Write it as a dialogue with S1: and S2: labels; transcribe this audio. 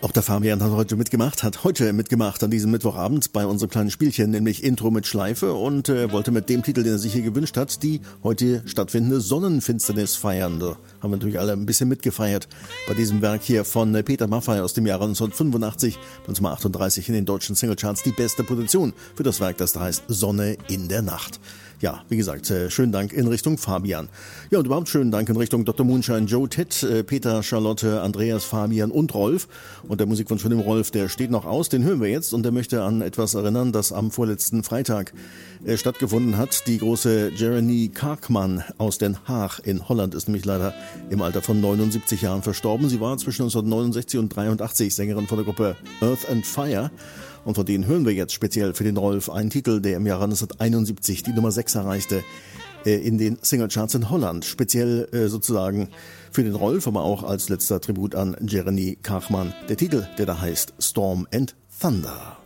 S1: Auch der Fabian hat heute mitgemacht an diesem Mittwochabend bei unserem kleinen Spielchen, nämlich Intro mit Schleife und wollte mit dem Titel, den er sich hier gewünscht hat, die heute stattfindende Sonnenfinsternis feiern. Da haben wir natürlich alle ein bisschen mitgefeiert bei diesem Werk hier von Peter Maffay aus dem Jahre 1985, Nummer 38 in den deutschen Singlecharts, die beste Position für das Werk, das da heißt Sonne in der Nacht. Ja, wie gesagt, schönen Dank in Richtung Fabian. Ja, und überhaupt schönen Dank in Richtung Dr. Moonshine, Joe, Ted, Peter, Charlotte, Andreas, Fabian und Rolf. Und der Musikwunsch von dem Rolf, der steht noch aus, den hören wir jetzt. Und der möchte an etwas erinnern, das am vorletzten Freitag stattgefunden hat. Die große Jeremy Kaakman aus Den Haag in Holland ist nämlich leider im Alter von 79 Jahren verstorben. Sie war zwischen 1969 und 83 Sängerin von der Gruppe Earth and Fire. Und von denen hören wir jetzt speziell für den Rolf einen Titel, der im Jahre 1971 die Nummer 6 erreichte in den Singlecharts in Holland. Speziell sozusagen für den Rolf, aber auch als letzter Tribut an Jeremy Kaakman. Der Titel, der da heißt Storm and Thunder.